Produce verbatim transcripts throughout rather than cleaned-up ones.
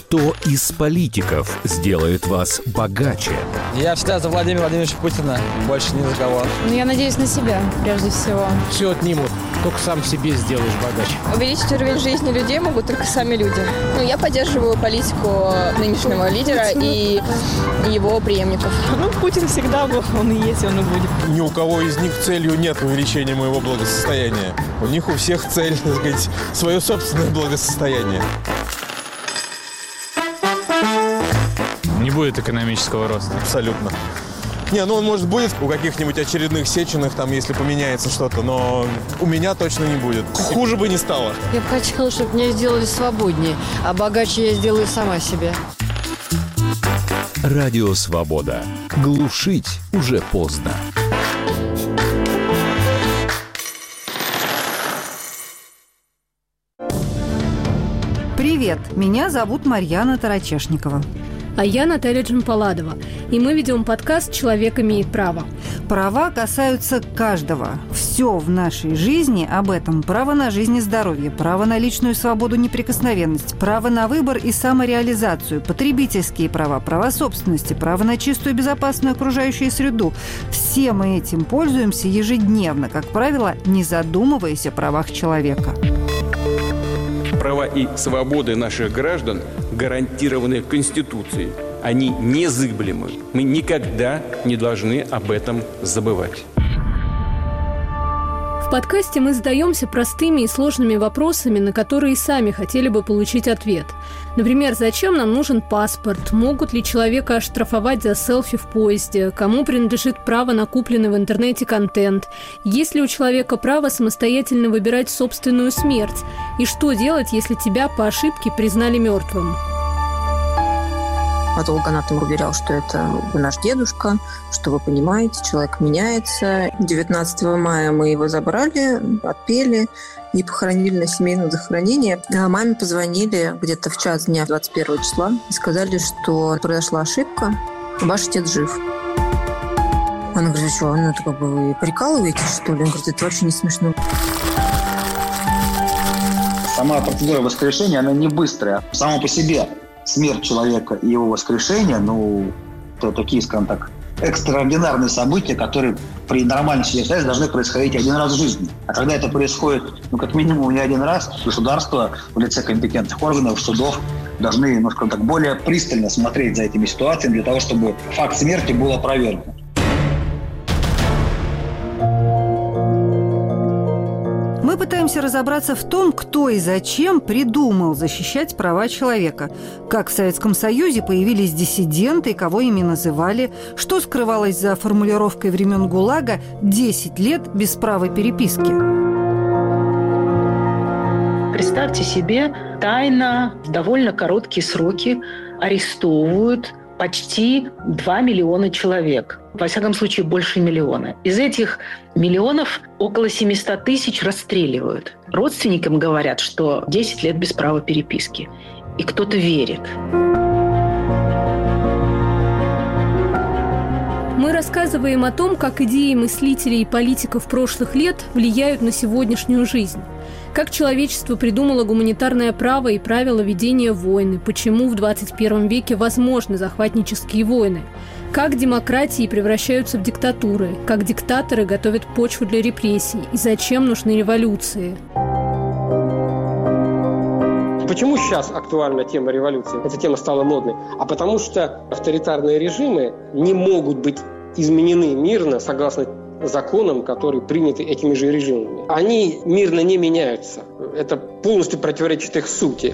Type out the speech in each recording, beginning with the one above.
Кто из политиков сделает вас богаче? Я всегда за Владимира Владимировича Путина, больше ни за кого. Ну, я надеюсь на себя, прежде всего. Все отнимут, только сам себе сделаешь богаче. Увеличить уровень жизни людей могут только сами люди. Ну, я поддерживаю политику нынешнего лидера и его преемников. Ну, Путин всегда был, он и есть, он и будет. Ни у кого из них целью нет увеличения моего благосостояния. У них у всех цель, так сказать, свое собственное благосостояние. Не будет экономического роста. Абсолютно. Не, ну он, может, будет у каких-нибудь очередных Сеченых, там, если поменяется что-то, но у меня точно не будет. Хуже бы не стало. Я бы хотела, чтобы меня сделали свободнее, а богаче я сделаю сама себе. Радио «Свобода». Глушить уже поздно. Привет, меня зовут Марьяна Тарачешникова. А я Наталья Джампаладова. И мы ведем подкаст «Человек имеет право». Права касаются каждого. Все в нашей жизни об этом. Право на жизнь и здоровье, право на личную свободу, неприкосновенность, право на выбор и самореализацию, потребительские права, права собственности, право на чистую и безопасную окружающую среду. Все мы этим пользуемся ежедневно, как правило, не задумываясь о правах человека. Права и свободы наших граждан гарантированы Конституцией. Они незыблемы. Мы никогда не должны об этом забывать. В подкасте мы задаемся простыми и сложными вопросами, на которые и сами хотели бы получить ответ. Например, зачем нам нужен паспорт? Могут ли человека оштрафовать за селфи в поезде? Кому принадлежит право на купленный в интернете контент? Есть ли у человека право самостоятельно выбирать собственную смерть? И что делать, если тебя по ошибке признали мертвым? Патологоанатом уверял, что это вы наш дедушка, что вы понимаете, человек меняется. девятнадцатого мая мы его забрали, отпели и похоронили на семейном захоронении. А маме позвонили где-то в час дня двадцать первого числа и сказали, что произошла ошибка, ваш отец жив. Она говорит, что, ну, это как бы вы прикалываетесь, что ли? Он говорит, это вообще не смешно. Сама процедура воскрешения, она не быстрая. Само по себе смерть человека и его воскрешение, ну, это такие, скажем так, экстраординарные события, которые при нормальной ситуации должны происходить один раз в жизни. А когда это происходит, ну, как минимум не один раз, государство в лице компетентных органов, судов должны, ну, скажем так, более пристально смотреть за этими ситуациями для того, чтобы факт смерти был опровергнут. Мы пытаемся разобраться в том, кто и зачем придумал защищать права человека. Как в Советском Союзе появились диссиденты и кого ими называли, что скрывалось за формулировкой времен ГУЛАГа «десять лет без права переписки». Представьте себе, тайно в довольно короткие сроки арестовывают почти два миллиона человек. Во всяком случае, больше миллиона. Из этих миллионов около семьсот тысяч расстреливают. Родственникам говорят, что десять лет без права переписки. И кто-то верит. Мы рассказываем о том, как идеи мыслителей и политиков прошлых лет влияют на сегодняшнюю жизнь. Как человечество придумало гуманитарное право и правила ведения войны, почему в двадцать первом веке возможны захватнические войны, как демократии превращаются в диктатуры, как диктаторы готовят почву для репрессий и зачем нужны революции. Почему сейчас актуальна тема революции? Эта тема стала модной. А потому что авторитарные режимы не могут быть изменены мирно согласно законам, которые приняты этими же режимами. Они мирно не меняются. Это полностью противоречит их сути.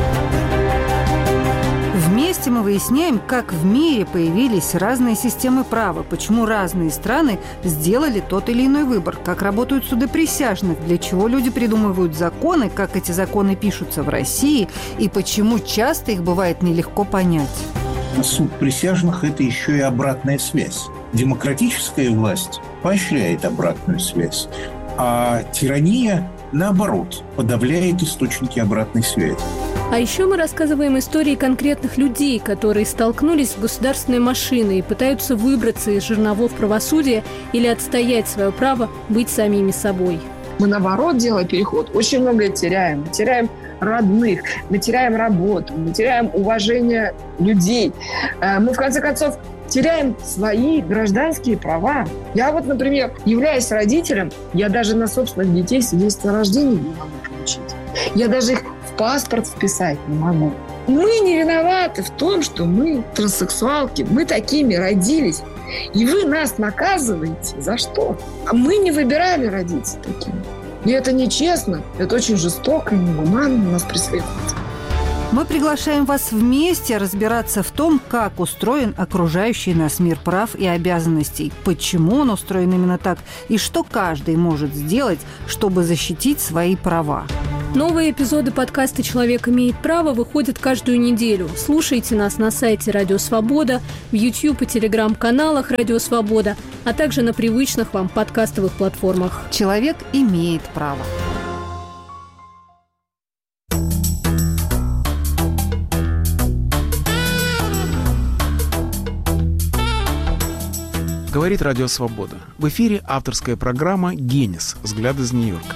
Вместе мы выясняем, как в мире появились разные системы права, почему разные страны сделали тот или иной выбор, как работают суды присяжных, для чего люди придумывают законы, как эти законы пишутся в России и почему часто их бывает нелегко понять. Суд присяжных – это еще и обратная связь. Демократическая власть поощряет обратную связь, а тирания, наоборот, подавляет источники обратной связи. А еще мы рассказываем истории конкретных людей, которые столкнулись с государственной машиной и пытаются выбраться из жерновов правосудия или отстоять свое право быть самими собой. Мы, наоборот, делая переход, очень многое теряем. Теряем родных, мы теряем работу, мы теряем уважение людей. Мы, в конце концов, теряем свои гражданские права. Я вот, например, являясь родителем, я даже на собственных детей свидетельство о рождении не могу получить. Я даже их в паспорт вписать не могу. Мы не виноваты в том, что мы транссексуалки, мы такими родились. И вы нас наказываете за что? А мы не выбирали родиться такими. И это нечестно, это очень жестоко и негуманно нас преследует. Мы приглашаем вас вместе разбираться в том, как устроен окружающий нас мир прав и обязанностей, почему он устроен именно так и что каждый может сделать, чтобы защитить свои права. Новые эпизоды подкаста «Человек имеет право» выходят каждую неделю. Слушайте нас на сайте «Радио Свобода», в YouTube и Telegram-каналах «Радио Свобода», а также на привычных вам подкастовых платформах. «Человек имеет право». Говорит Радио Свобода. В эфире авторская программа «Генис. Взгляд из Нью-Йорка».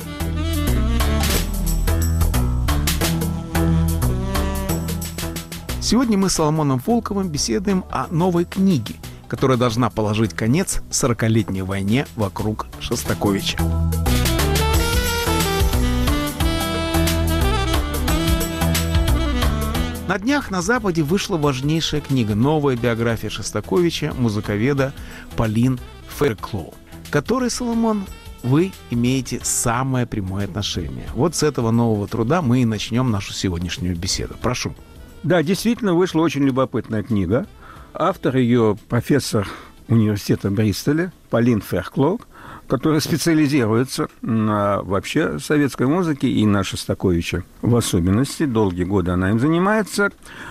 Сегодня мы с Соломоном Волковым беседуем о новой книге, которая должна положить конец сорокалетней войне вокруг Шостаковича. На днях на Западе вышла важнейшая книга, новая биография Шостаковича, музыковеда Полин Фейерклоу, к которой, Соломон, вы имеете самое прямое отношение. Вот с этого нового труда мы и начнем нашу сегодняшнюю беседу. Прошу. Да, действительно, вышла очень любопытная книга. Автор ее профессор университета Бристоля Полин Фейерклоу, которая специализируется на вообще советской музыке и на Шостаковиче в особенности. Долгие годы она им занимается.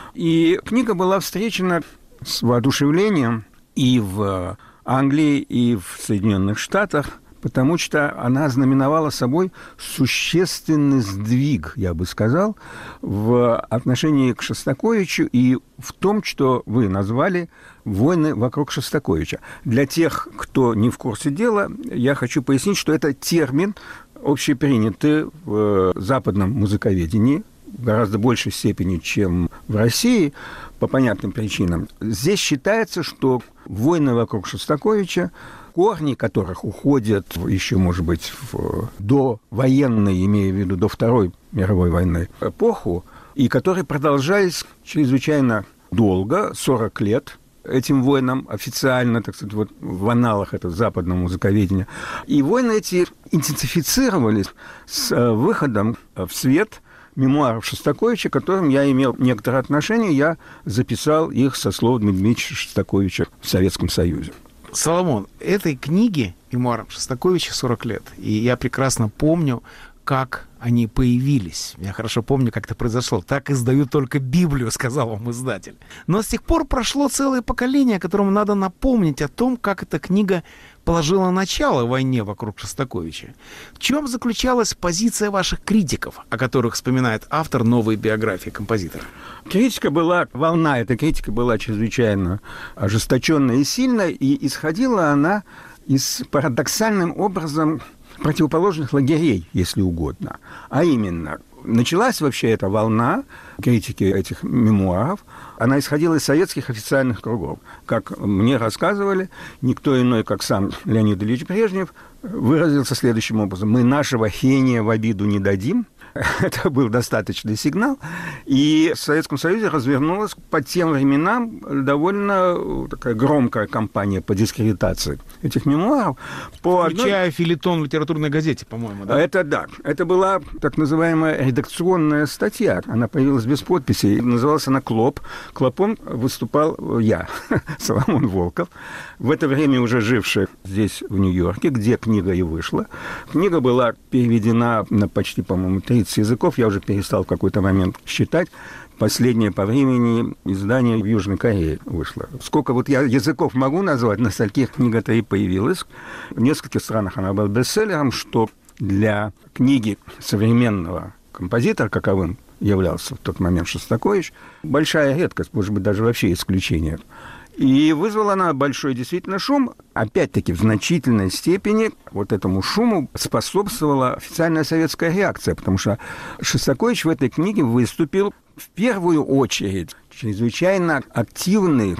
И книга была встречена с воодушевлением и в Англии, и в Соединенных Штатах, потому что она знаменовала собой существенный сдвиг, я бы сказал, в отношении к Шостаковичу и в том, что вы назвали «Войны вокруг Шостаковича». Для тех, кто не в курсе дела, я хочу пояснить, что это термин, общепринятый в западном музыковедении, в гораздо большей степени, чем в России, по понятным причинам. Здесь считается, что «Войны вокруг Шостаковича», корни которых уходят еще, может быть, в довоенной, имея в виду до Второй мировой войны, эпоху, и которые продолжались чрезвычайно долго, сорок лет, этим войнам официально, так сказать, вот в аналах этого западного музыковедения. И войны эти интенсифицировались с выходом в свет мемуаров Шостаковича, к которым я имел некоторое отношение. Я записал их со слов Дмитрия Шостаковича в Советском Союзе. Соломон, этой книге, мемуарам Шостаковича, сорок лет, и я прекрасно помню, как они появились. Я хорошо помню, как это произошло. Так издают только Библию, сказал вам издатель. Но с тех пор прошло целое поколение, которому надо напомнить о том, как эта книга положила начало войне вокруг Шостаковича. В чем заключалась позиция ваших критиков, о которых вспоминает автор новой биографии композитора? Критика была, волна этой критики была чрезвычайно ожесточенная и сильная, и исходила она из парадоксальным образом противоположных лагерей, если угодно. А именно, началась вообще эта волна критики этих мемуаров, она исходила из советских официальных кругов. Как мне рассказывали, никто иной, как сам Леонид Ильич Брежнев, выразился следующим образом: «Мы нашего гения в обиду не дадим». Это был достаточный сигнал. И в Советском Союзе развернулась по тем временам довольно такая громкая кампания по дискредитации этих мемуаров. По Включая одной... фельетон в литературной газете, по-моему, да? Это да. Это была так называемая редакционная статья. Она появилась без подписи. Называлась она «Клоп». Клопом выступал я, Соломон Волков, в это время уже живший здесь, в Нью-Йорке, где книга и вышла. Книга была переведена на почти, по-моему, тридцать языков, я уже перестал в какой-то момент считать. Последнее по времени издание в Южной Корее вышло. Сколько вот я языков могу назвать, на стольких книга-то и появилась. В нескольких странах она была бестселлером, что для книги современного композитора, каковым являлся в тот момент Шостакович, большая редкость, может быть, даже вообще исключение. И вызвала она большой действительно шум. Опять-таки, в значительной степени вот этому шуму способствовала официальная советская реакция, потому что Шостакович в этой книге выступил в первую очередь чрезвычайно активный,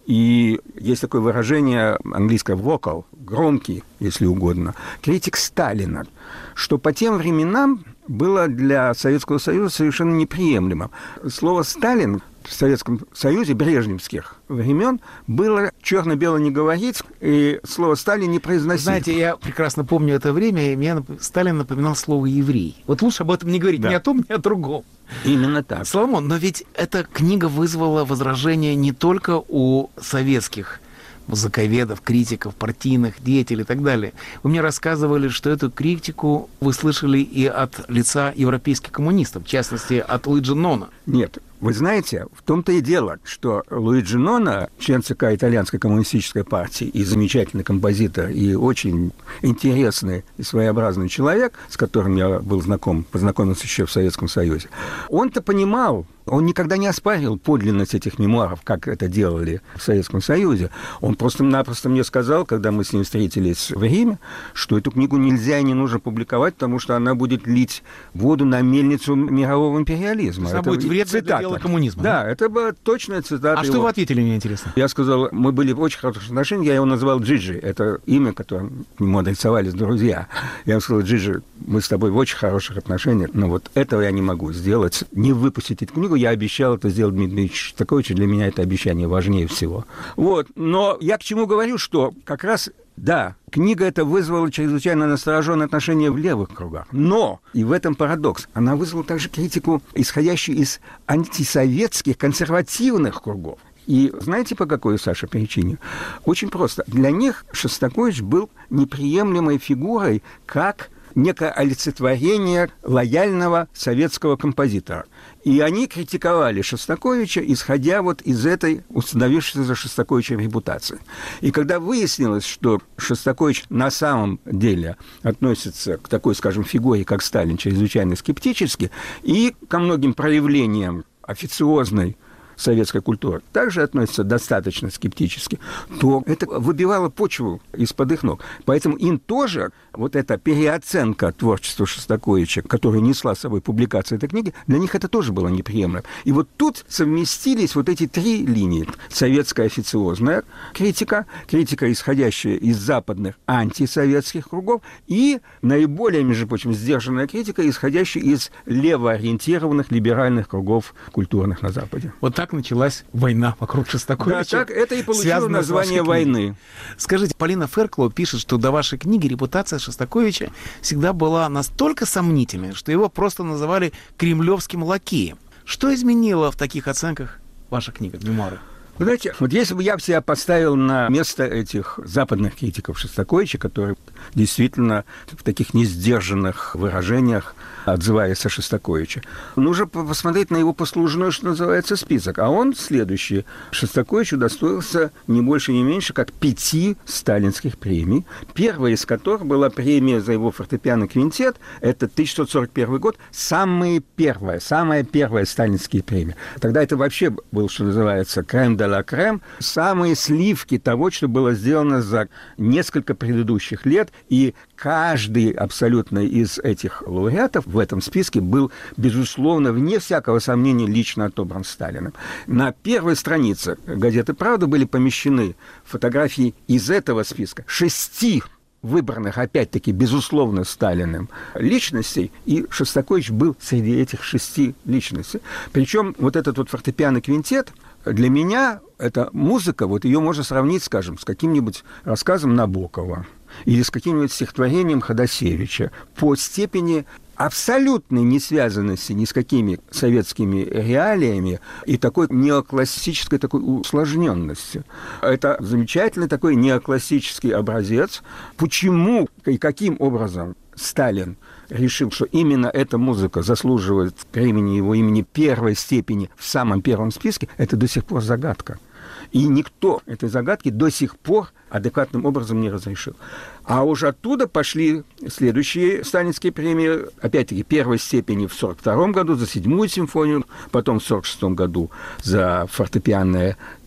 и есть такое выражение английское «vocal», громкий, если угодно, критик Сталина, что по тем временам было для Советского Союза совершенно неприемлемо. Слово «Сталин» в Советском Союзе брежневских времен было черно-бело не говорить, и слово «Сталин» не произносить. Знаете, я прекрасно помню это время, и мне Сталин напоминал слово «еврей». Вот лучше об этом не говорить, да. Ни о том, ни о другом. Именно так. Соломон, но ведь эта книга вызвала возражения не только у советских музыковедов, критиков, партийных деятелей и так далее. Вы мне рассказывали, что эту критику вы слышали и от лица европейских коммунистов, в частности, от Луиджи Ноно. Нет. Вы знаете, в том-то и дело, что Луиджи Ноно, член ЦК Итальянской коммунистической партии и замечательный композитор, и очень интересный и своеобразный человек, с которым я был знаком, познакомился еще в Советском Союзе, он-то понимал, он никогда не оспаривал подлинность этих мемуаров, как это делали в Советском Союзе. Он просто-напросто мне сказал, когда мы с ним встретились в Риме, что эту книгу нельзя и не нужно публиковать, потому что она будет лить воду на мельницу мирового империализма. Это будет вредно для дела коммунизма. Да, да, это была точная цитата. А его. Что вы ответили, мне интересно? Я сказал, мы были в очень хороших отношениях, я его назвал Джиджи. Это имя, которое к нему адресовались друзья. Я ему сказал: Джиджи, мы с тобой в очень хороших отношениях, но вот этого я не могу сделать, не выпустить эту книгу. Я обещал это сделать Дмитрию Шостаковичу, для меня это обещание важнее всего. Вот, но я к чему говорю, что как раз... Да, книга эта вызвала чрезвычайно настороженное отношение в левых кругах. Но, и в этом парадокс, она вызвала также критику, исходящую из антисоветских консервативных кругов. И знаете, по какой, Саша, причине? Очень просто. Для них Шостакович был неприемлемой фигурой, как некое олицетворение лояльного советского композитора. И они критиковали Шостаковича, исходя вот из этой установившейся за Шостаковичем репутации. И когда выяснилось, что Шостакович на самом деле относится к такой, скажем, фигуре, как Сталин, чрезвычайно скептически, и ко многим проявлениям официозной советской культуры также относится достаточно скептически, то это выбивало почву из-под их ног. Поэтому им тоже вот эта переоценка творчества Шостаковича, которую несла с собой публикация этой книги, для них это тоже было неприемлемо. И вот тут совместились вот эти три линии. Советская официозная критика, критика, исходящая из западных антисоветских кругов, и наиболее, между прочим, сдержанная критика, исходящая из левоориентированных либеральных кругов культурных на Западе. Вот так началась война вокруг Шостаковича. Да, так это и получило название войны. Скажите, Полина Ферклоу пишет, что до вашей книги репутация Шостаковича всегда была настолько сомнительной, что его просто называли кремлевским лакеем. Что изменило в таких оценках ваша книга, мемуары? Вы знаете, вот если бы я себя поставил на место этих западных критиков Шостаковича, которые действительно в таких несдержанных выражениях отзываясь о Шостаковиче, нужно посмотреть на его послужной, что называется, список. А он следующий. Шостакович удостоился не больше, не меньше, как пяти сталинских премий. Первая из которых была премия за его фортепиано квинтет. Это тысяча девятьсот сорок первый год. Самая первая, самая первая сталинские премии. Тогда это вообще был, что называется, крем де ла крем. Самые сливки того, что было сделано за несколько предыдущих лет. И каждый абсолютно из этих лауреатов в этом списке был, безусловно, вне всякого сомнения, лично отобран Сталиным. На первой странице газеты «Правда» были помещены фотографии из этого списка шести выбранных, опять-таки, безусловно, Сталиным личностей, и Шостакович был среди этих шести личностей. Причем вот этот вот фортепиано-квинтет для меня, эта музыка, вот ее можно сравнить, скажем, с каким-нибудь рассказом Набокова или с каким-нибудь стихотворением Ходосевича по степени абсолютной несвязанности ни с какими советскими реалиями и такой неоклассической такой усложненности. Это замечательный такой неоклассический образец. Почему и каким образом Сталин решил, что именно эта музыка заслуживает премии его имени первой степени в самом первом списке, это до сих пор загадка. И никто этой загадки до сих пор адекватным образом не разрешил. А уже оттуда пошли следующие сталинские премии, опять-таки, первой степени в сорок втором году за седьмую симфонию, потом в сорок шестом году за фортепианное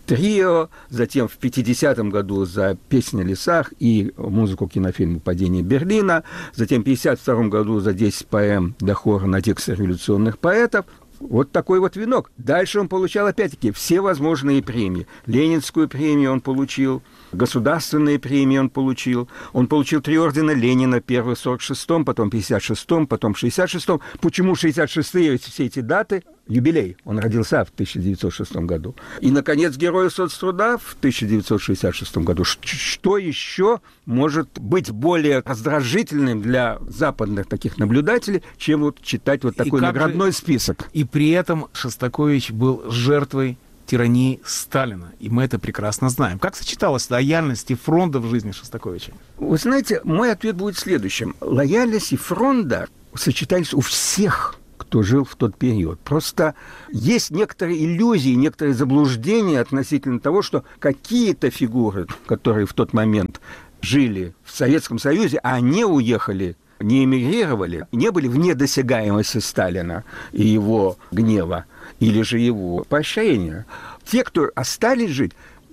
«Трио», затем в пятидесятом году за «Песни о лесах» и музыку к кинофильму «Падение Берлина», затем в пятьдесят втором году за десять поэм для хора на тексты революционных поэтов. Вот такой вот венок. Дальше он получал, опять-таки, все возможные премии. Ленинскую премию он получил, государственные премии он получил. Он получил три ордена Ленина, первый в сорок шестом, потом в пятьдесят шестом, потом в шестьдесят шестом. Почему шестьдесят шестые, все эти даты? Юбилей. Он родился в тысяча девятьсот шестом году. И, наконец, Герой соцтруда в тысяча девятьсот шестьдесят шестом году. Что еще может быть более раздражительным для западных таких наблюдателей, чем вот читать вот такой наградной же... список? И при этом Шостакович был жертвой тирании Сталина. И мы это прекрасно знаем. Как сочеталась лояльность и фронта в жизни Шостаковича? Вы знаете, мой ответ будет следующим. Лояльность и фронта сочетались у всех, кто жил в тот период. Просто есть некоторые иллюзии, некоторые заблуждения относительно того, что какие-то фигуры, которые в тот момент жили в Советском Союзе, а не уехали, не эмигрировали, не были вне досягаемости Сталина и его гнева, или же его поощрения. Те, кто остались жить,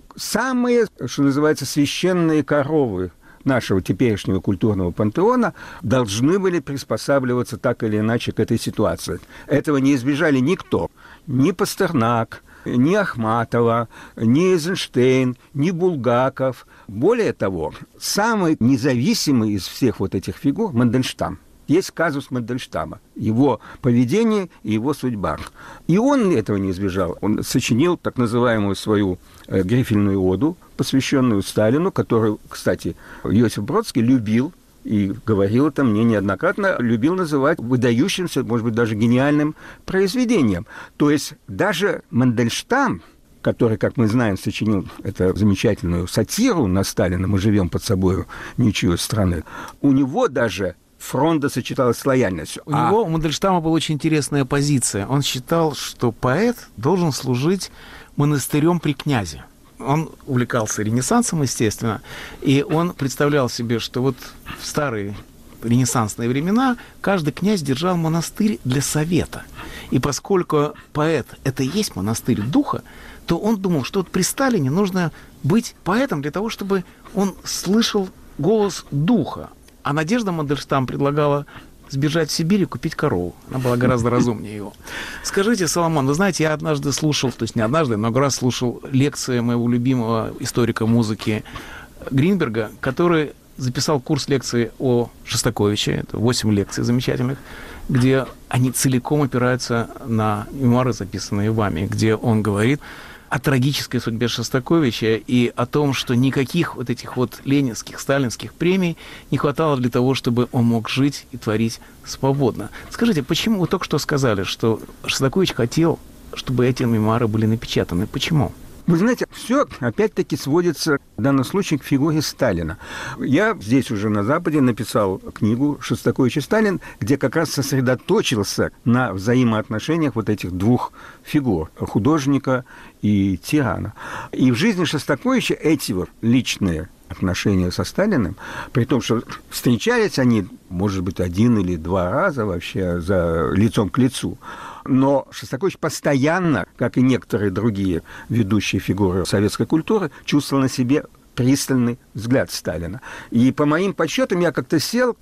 самые, что называется, священные коровы нашего теперешнего культурного пантеона должны были приспосабливаться так или иначе к этой ситуации. Этого не избежали никто. Ни Пастернак, ни Ахматова, ни Эйзенштейн, ни Булгаков. Более того, самый независимый из всех вот этих фигур – Мандельштам. Есть казус Мандельштама, его поведение и его судьба. И он этого не избежал. Он сочинил так называемую свою э, грифельную оду, посвященную Сталину, которую, кстати, Иосиф Бродский любил и говорил это мне неоднократно, любил называть выдающимся, может быть, даже гениальным произведением. То есть даже Мандельштам, который, как мы знаем, сочинил эту замечательную сатиру на Сталина «Мы живем под собою ничьей страны», у него даже фронта сочеталась с лояльностью. У а... него, у Мандельштама была очень интересная позиция. Он считал, что поэт должен служить монастырем при князе. Он увлекался Ренессансом, естественно, и он представлял себе, что вот в старые ренессансные времена каждый князь держал монастырь для совета. И поскольку поэт – это и есть монастырь духа, то он думал, что вот при Сталине нужно быть поэтом для того, чтобы он слышал голос духа. А Надежда Мандельштам предлагала сбежать в Сибирь и купить корову. Она была гораздо разумнее его. Скажите, Соломон, вы знаете, я однажды слушал, то есть не однажды, много раз слушал лекции моего любимого историка музыки Гринберга, который записал курс лекций о Шостаковиче, это восемь лекций замечательных, где они целиком опираются на мемуары, записанные вами, где он говорит о трагической судьбе Шостаковича и о том, что никаких вот этих вот ленинских, сталинских премий не хватало для того, чтобы он мог жить и творить свободно. Скажите, почему вы только что сказали, что Шостакович хотел, чтобы эти мемуары были напечатаны? Почему? Вы знаете, все опять-таки сводится в данном случае к фигуре Сталина. Я здесь уже на Западе написал книгу «Шостакович и Сталин», где как раз сосредоточился на взаимоотношениях вот этих двух фигур – художника и тирана. И в жизни Шостаковича эти вот личные отношения со Сталиным, при том, что встречались они, может быть, один или два раза вообще за лицом к лицу, но Шостакович постоянно, как и некоторые другие ведущие фигуры советской культуры, чувствовал на себе пристальный взгляд Сталина. И по моим подсчетам я как-то сел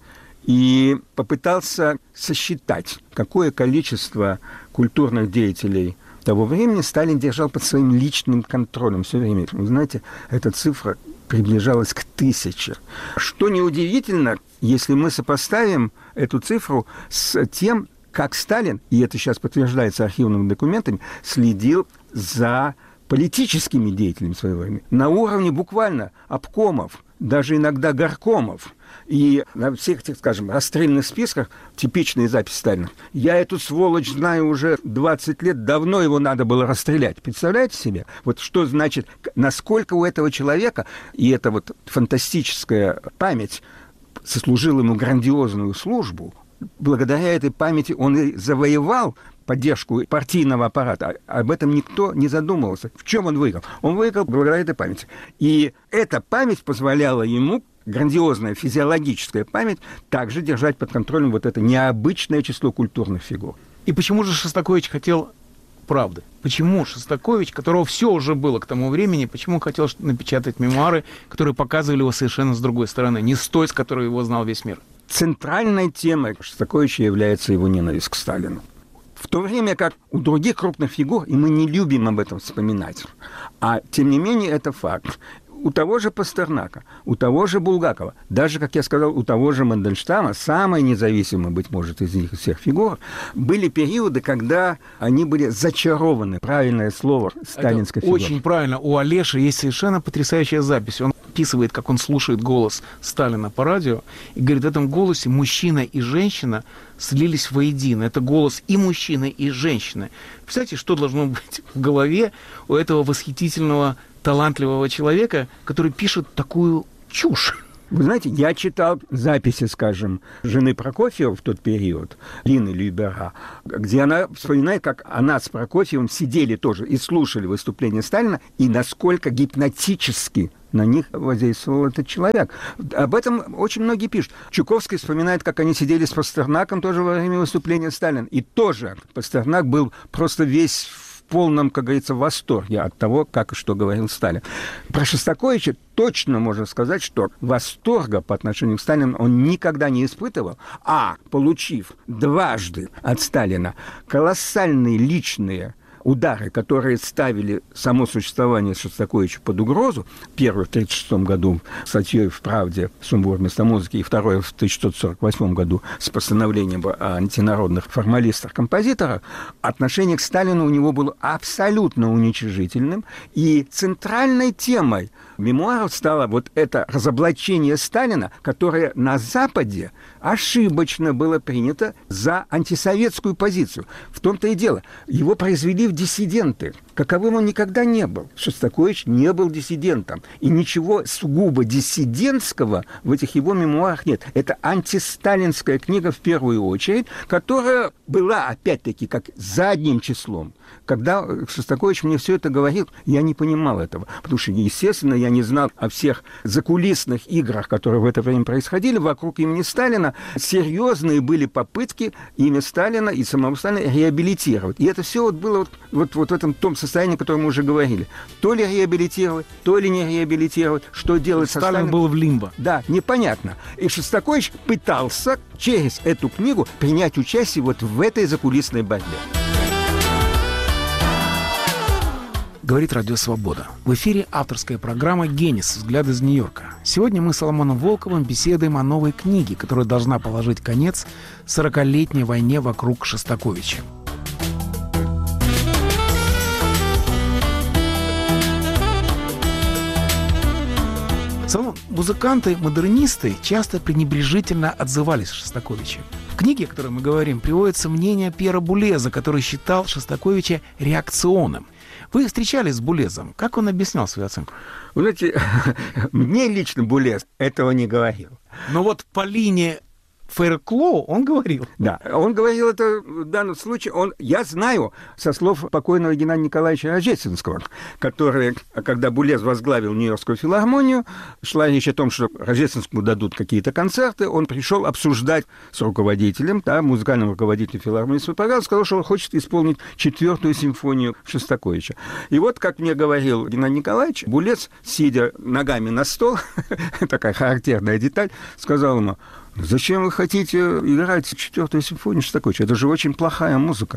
и попытался сосчитать, какое количество культурных деятелей того времени Сталин держал под своим личным контролем все время. Вы знаете, эта цифра приближалась к тысяче. Что неудивительно, если мы сопоставим эту цифру с тем, как Сталин, и это сейчас подтверждается архивными документами, следил за политическими деятелями своего времени на уровне буквально обкомов, даже иногда горкомов. И на всех этих, скажем, расстрельных списках типичные записи Сталина. Я эту сволочь знаю уже двадцать лет, давно его надо было расстрелять. Представляете себе? Вот что значит, насколько у этого человека, и эта вот фантастическая память сослужила ему грандиозную службу. Благодаря этой памяти он и завоевал поддержку партийного аппарата. Об этом никто не задумывался. В чем он выиграл? Он выиграл благодаря этой памяти. И эта память позволяла ему, грандиозная физиологическая память, также держать под контролем вот это необычное число культурных фигур. И почему же Шостакович хотел правды. Почему Шостакович, которого все уже было к тому времени, почему хотел напечатать мемуары, которые показывали его совершенно с другой стороны, не с той, с которой его знал весь мир? Центральной темой Шостаковича является его ненависть к Сталину. В то время как у других крупных фигур, и мы не любим об этом вспоминать, а тем не менее это факт, у того же Пастернака, у того же Булгакова, даже, как я сказал, у того же Мандельштама, самой независимой, быть может, из них всех фигур, были периоды, когда они были зачарованы, правильное слово, сталинской фигурой. Очень правильно. У Олеши есть совершенно потрясающая запись. Он описывает, как он слушает голос Сталина по радио, и говорит, в этом голосе мужчина и женщина слились воедино. Это голос и мужчины, и женщины. Представляете, что должно быть в голове у этого восхитительного, талантливого человека, который пишет такую чушь? Вы знаете, я читал записи, скажем, жены Прокофьева в тот период, Лины Любера, где она вспоминает, как она с Прокофьевым сидели тоже и слушали выступления Сталина, и насколько гипнотически на них воздействовал этот человек. Об этом очень многие пишут. Чуковский вспоминает, как они сидели с Пастернаком тоже во время выступления Сталина. И тоже Пастернак был просто весь в полном, как говорится, восторге от того, как и что говорил Сталин. Про Шостаковича точно можно сказать, что восторга по отношению к Сталину он никогда не испытывал, а получив дважды от Сталина колоссальные личные удары, которые ставили само существование Шостаковича под угрозу, первый в тысяча девятьсот тридцать шестом году статьей в «Правде» «Сумбур вместо музыки», и второй в тысяча девятьсот сорок восьмом году с постановлением о антинародных формалистах-композиторах, отношение к Сталину у него было абсолютно уничижительным, и центральной темой мемуаров стало вот это разоблачение Сталина, которое на Западе ошибочно было принято за антисоветскую позицию. В том-то и дело. Его произвели в диссиденты, каковым он никогда не был. Шостакович не был диссидентом. И ничего сугубо диссидентского в этих его мемуарах нет. Это антисталинская книга в первую очередь, которая была, опять-таки, как задним числом. Когда Шостакович мне все это говорил, я не понимал этого. Потому что, естественно, я не знал о всех закулисных играх, которые в это время происходили вокруг имени Сталина. Серьезные были попытки имя Сталина и самого Сталина реабилитировать. И это все вот было вот, вот, вот в этом том состоянии, о котором мы уже говорили. То ли реабилитировать, то ли не реабилитировать. Что делать со Сталином? Сталин был в лимбо. Да, непонятно. И Шостакович пытался через эту книгу принять участие вот в этой закулисной борьбе. Говорит Радио Свобода. В эфире авторская программа «Генис. Взгляд из Нью-Йорка». Сегодня мы с Соломоном Волковым беседуем о новой книге, которая должна положить конец сорокалетней войне вокруг Шостаковича. Соломон, музыканты, модернисты часто пренебрежительно отзывались о Шостаковиче. В книге, о которой мы говорим, приводится мнение Пьера Булеза, который считал Шостаковича реакционным. Вы встречались с Булезом. Как он объяснял свою оценку? Вы знаете, мне лично Булез этого не говорил. Но вот по линии Фейерклоу он говорил. Да, он говорил это в данном случае. Он, я знаю со слов покойного Геннадия Николаевича Рождественского, который, когда Булез возглавил Нью-Йоркскую филармонию, шла речь о том, что Рождественскому дадут какие-то концерты, он пришел обсуждать с руководителем, да, музыкальным руководителем филармонии свой программу, сказал, что он хочет исполнить четвертую симфонию Шостаковича. И вот, как мне говорил Геннадий Николаевич, Булез, сидя ногами на стол, такая характерная деталь, сказал ему: зачем вы хотите играть четвертую симфонию Шостаковича? Это же очень плохая музыка.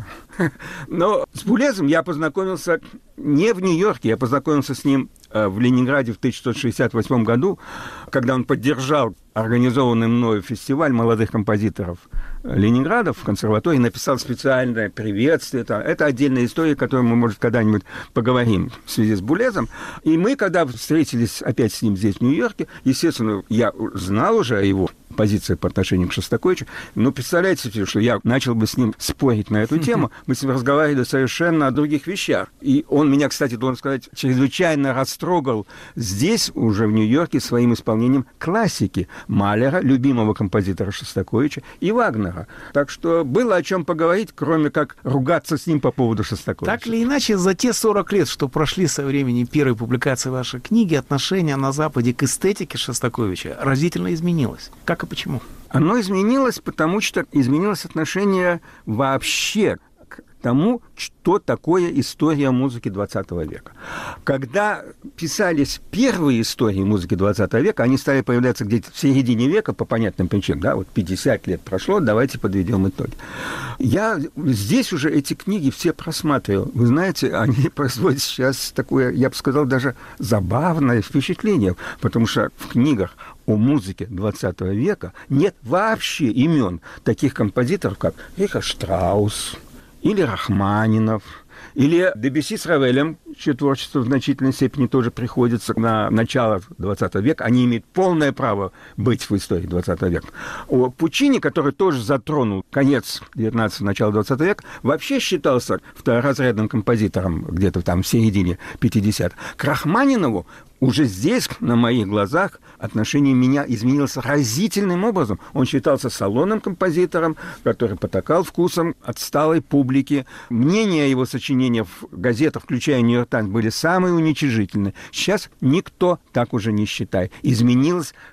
Но с Булезом я познакомился не в Нью-Йорке, я познакомился с ним в Ленинграде в тысяча девятьсот шестьдесят восьмом году, когда он поддержал организованный мною фестиваль молодых композиторов Ленинграда в консерватории, написал специальное приветствие. Это, это отдельная история, о которой мы, может, когда-нибудь поговорим в связи с Булезом. И мы, когда встретились опять с ним здесь, в Нью-Йорке, естественно, я знал уже о его позиции по отношению к Шостаковичу, но представляете себе, что я начал бы с ним спорить на эту тему, мы с ним разговаривали совершенно о других вещах. И он меня, кстати, должен сказать, чрезвычайно растрогал здесь, уже в Нью-Йорке, своим исполнением классики Малера, любимого композитора Шостаковича, и Вагнера. Так что было о чем поговорить, кроме как ругаться с ним по поводу Шостаковича. Так или иначе, за те сорок лет, что прошли со времени первой публикации вашей книги, отношение на Западе к эстетике Шостаковича разительно изменилось. Как и почему? Оно изменилось, потому что изменилось отношение вообще к тому, что такое история музыки двадцатого века. Когда писались первые истории музыки двадцатого века, они стали появляться где-то в середине века по понятным причинам. Да, вот пятьдесят лет прошло, давайте подведем итоги. Я здесь уже эти книги все просматривал. Вы знаете, они производят сейчас такое, я бы сказал, даже забавное впечатление, потому что в книгах о музыке двадцатого века нет вообще имен таких композиторов, как Рихард Штраус, или Рахманинов, или Дебюсси с Равелем, чье творчество в значительной степени тоже приходится на начало двадцатого века. Они имеют полное право быть в истории двадцатого века. О Пучини, который тоже затронул конец девятнадцатого, начало двадцатого века, вообще считался второразрядным композитором где-то там в середине пятидесятых. К Рахманинову уже здесь, на моих глазах, отношение меня изменилось разительным образом. Он считался салонным композитором, который потакал вкусом отсталой публики. Мнения о его сочинениях в газетах, включая «Нью-Йорк Таймс», были самые уничижительные. Сейчас никто так уже не считает. Изменилось